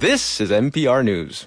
This is NPR News.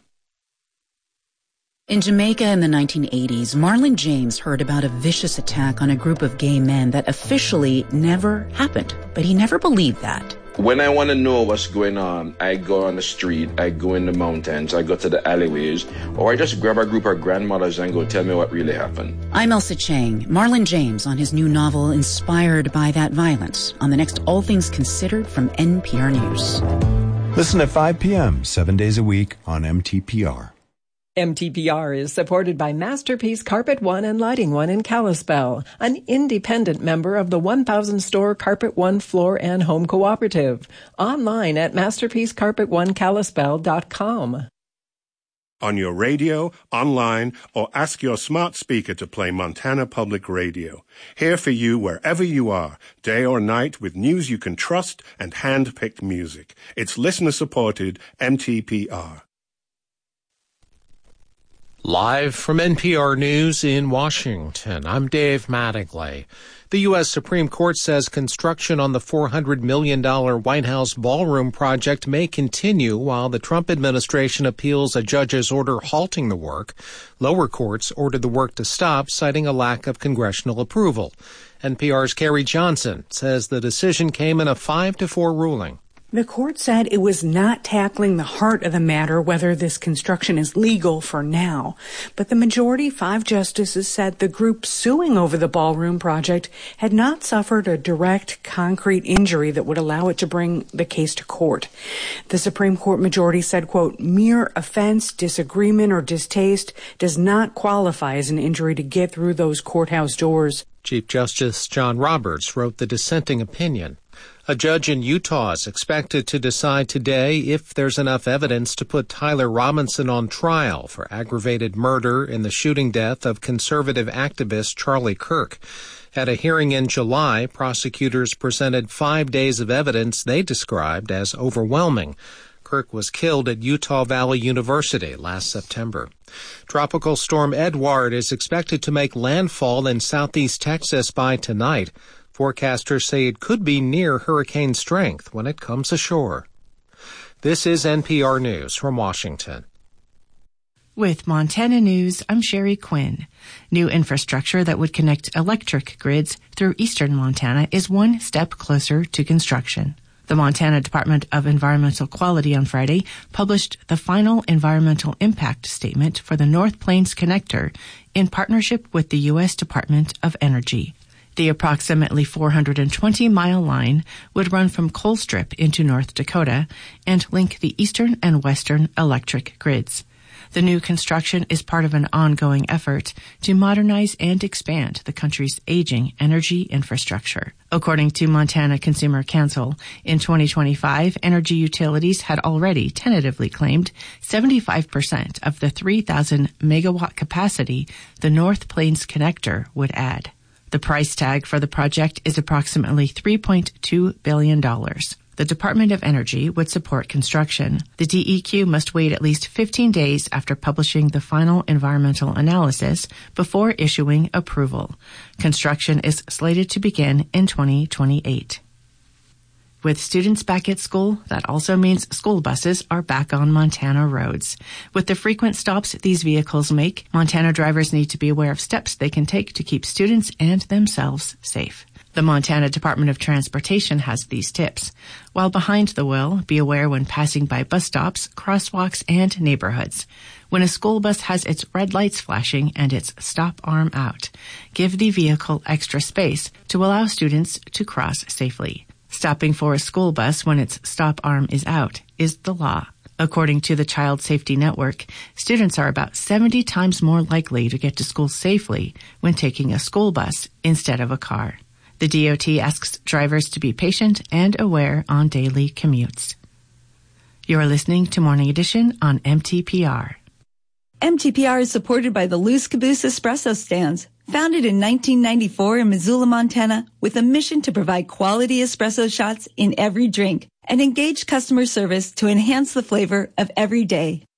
In Jamaica in the 1980s, Marlon James heard about a vicious attack on a group of gay men that officially never happened, but he never believed that. When I want to know what's going on, I go on the street, I go in the mountains, I go to the alleyways, or I just grab a group of grandmothers and go, tell me what really happened. I'm Elsa Chang. Marlon James on his new novel, inspired by that violence, on the next All Things Considered from NPR News. Listen at 5 p.m., 7 days a week on MTPR. MTPR is supported by Masterpiece Carpet One and Lighting One in Kalispell, an independent member of the 1,000-store Carpet One Floor and Home Cooperative. Online at masterpiececarpetoneKalispell.com. On your radio, online, or ask your smart speaker to play Montana Public Radio. Here for you wherever you are, day or night, with news you can trust and hand-picked music. It's listener-supported MTPR. Live from NPR News in Washington, I'm Dave Mattingly. The U.S. Supreme Court says construction on the $400 million White House ballroom project may continue while the Trump administration appeals a judge's order halting the work. Lower courts ordered the work to stop, citing a lack of congressional approval. NPR's Carrie Johnson says the decision came in a 5-4 ruling. The court said it was not tackling the heart of the matter, whether this construction is legal for now. But the majority, 5 justices, said the group suing over the ballroom project had not suffered a direct, concrete injury that would allow it to bring the case to court. The Supreme Court majority said, quote, mere offense, disagreement, or distaste does not qualify as an injury to get through those courthouse doors. Chief Justice John Roberts wrote the dissenting opinion. A judge in Utah is expected to decide today if there's enough evidence to put Tyler Robinson on trial for aggravated murder in the shooting death of conservative activist Charlie Kirk. At a hearing in July, prosecutors presented 5 days of evidence they described as overwhelming. Kirk was killed at Utah Valley University last September. Tropical storm Edouard is expected to make landfall in southeast Texas by tonight. Forecasters say it could be near hurricane strength when it comes ashore. This is NPR News from Washington. With Montana News, I'm Sherry Quinn. New infrastructure that would connect electric grids through eastern Montana is one step closer to construction. The Montana Department of Environmental Quality on Friday published the final environmental impact statement for the North Plains Connector in partnership with the U.S. Department of Energy. The approximately 420-mile line would run from Colstrip into North Dakota and link the eastern and western electric grids. The new construction is part of an ongoing effort to modernize and expand the country's aging energy infrastructure. According to Montana Consumer Council, in 2025, energy utilities had already tentatively claimed 75% of the 3,000-megawatt capacity the North Plains Connector would add. The price tag for the project is approximately $3.2 billion. The Department of Energy would support construction. The DEQ must wait at least 15 days after publishing the final environmental analysis before issuing approval. Construction is slated to begin in 2028. With students back at school, that also means school buses are back on Montana roads. With the frequent stops these vehicles make, Montana drivers need to be aware of steps they can take to keep students and themselves safe. The Montana Department of Transportation has these tips. While behind the wheel, be aware when passing by bus stops, crosswalks, and neighborhoods. When a school bus has its red lights flashing and its stop arm out, give the vehicle extra space to allow students to cross safely. Stopping for a school bus when its stop arm is out is the law. According to the Child Safety Network, students are about 70 times more likely to get to school safely when taking a school bus instead of a car. The DOT asks drivers to be patient and aware on daily commutes. You're listening to Morning Edition on MTPR. MTPR is supported by the Loose Caboose Espresso Stands. Founded in 1994 in Missoula, Montana, with a mission to provide quality espresso shots in every drink and engaged customer service to enhance the flavor of every day.